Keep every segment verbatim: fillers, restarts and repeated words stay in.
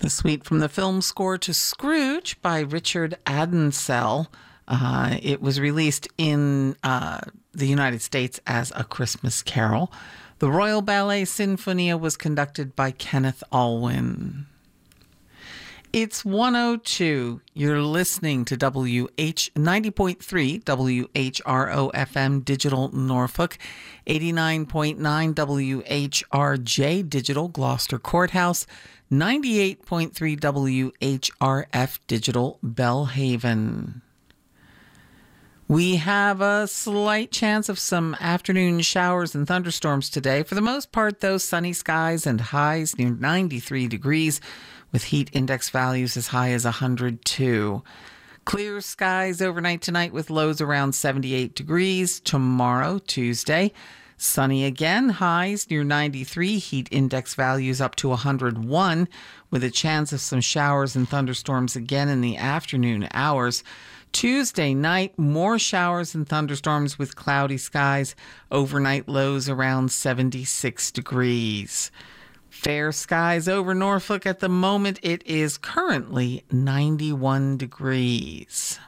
The suite from the film score to Scrooge by Richard Adensell. Uh, it was released in uh, the United States as A Christmas Carol. The Royal Ballet Sinfonia was conducted by Kenneth Alwyn. It's one oh two. You're listening to W H ninety point three W H R O F M Digital Norfolk, eighty-nine point nine W H R J Digital Gloucester Courthouse, ninety-eight point three W H R F Digital Bellhaven. We have a slight chance of some afternoon showers and thunderstorms today. For the most part, though, sunny skies and highs near ninety-three degrees, with heat index values as high as one hundred two. Clear skies overnight tonight with lows around seventy-eight degrees. Tomorrow, Tuesday, sunny again, highs near ninety-three, heat index values up to one hundred one, with a chance of some showers and thunderstorms again in the afternoon hours. Tuesday night, more showers and thunderstorms with cloudy skies. Overnight lows around seventy-six degrees. Fair skies over Norfolk at the moment. It is currently ninety-one degrees.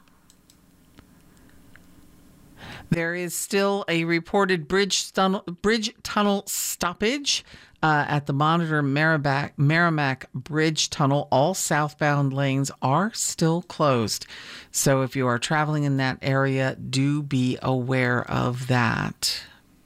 There is still a reported bridge tunnel, bridge tunnel stoppage uh, at the Monitor Merrimack, Merrimack Bridge Tunnel. All southbound lanes are still closed. So if you are traveling in that area, do be aware of that.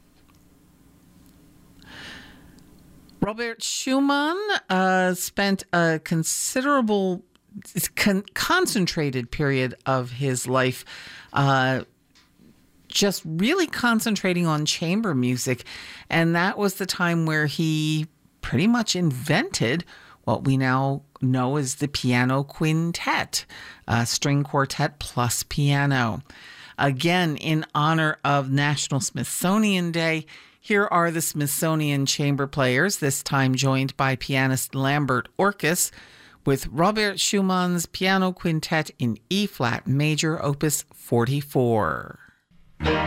Robert Schumann uh, spent a considerable, con- concentrated period of his life uh, just really concentrating on chamber music. And that was the time where he pretty much invented what we now know as the piano quintet, uh, string quartet plus piano. Again, in honor of National Smithsonian Day, here are the Smithsonian Chamber Players, this time joined by pianist Lambert Orkus, with Robert Schumann's Piano Quintet in E-flat major, opus forty-four.